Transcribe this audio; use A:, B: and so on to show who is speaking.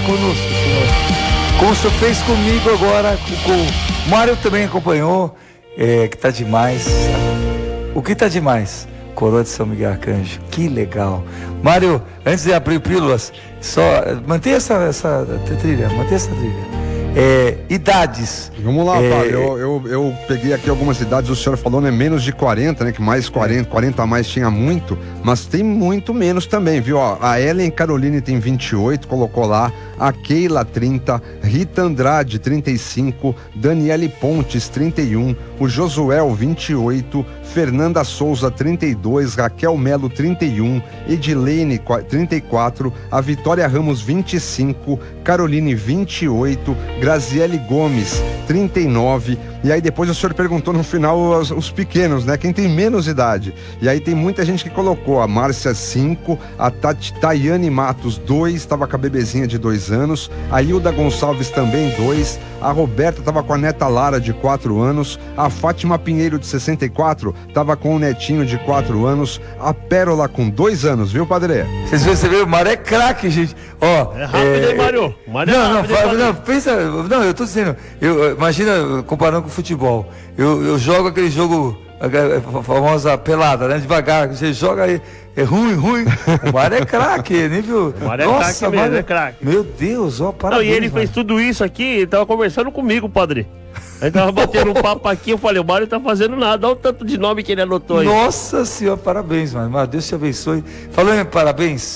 A: conosco. Como o senhor fez comigo agora, o Mário também acompanhou, que tá demais. O que tá demais? Coroa de São Miguel Arcanjo, que legal. Mário, antes de abrir pílulas, só mantenha essa trilha, idades.
B: Vamos lá, Fábio, eu peguei aqui algumas idades, o senhor falou, né, menos de 40, né, que mais 40 a mais tinha muito, mas tem muito menos também, viu? Ó, a Ellen Caroline tem 28, colocou lá, a Keila 30, Rita Andrade 35, Daniele Pontes 31, o Josuel 28, Fernanda Souza 32, Raquel Melo 31, Edilene 34, a Vitória Ramos 25, Caroline 28, Graziele Gomes 39, e aí depois o senhor perguntou no final os pequenos, né? Quem tem menos idade. E aí tem muita gente que colocou, a Márcia 5, a Tayane Matos 2, estava com a bebezinha de 2 anos, a Hilda Gonçalves também 2, a Roberta estava com a neta Lara de 4 anos, a Fátima Pinheiro de 64 estava com o netinho de 4 anos, a Pérola com 2 anos, viu, Padre?
A: Vocês viram, o Mário é craque, gente. Ó,
C: é rápido, hein, Mário?
A: Não, eu tô dizendo, imagina comparando com o futebol, eu jogo aquele jogo, a famosa pelada, né, devagar, você joga aí, é ruim, o Mário é craque, nível,
C: o Mário é craque mesmo, é craque.
A: Meu Deus, ó, parabéns.
C: Não, e ele fez tudo isso aqui, ele tava conversando comigo, Padre. A gente tava batendo um papo aqui, eu falei, o Mário tá fazendo nada, olha o tanto de nome que ele anotou aí.
A: Nossa senhora, parabéns, mano, Deus te abençoe. Falando em parabéns,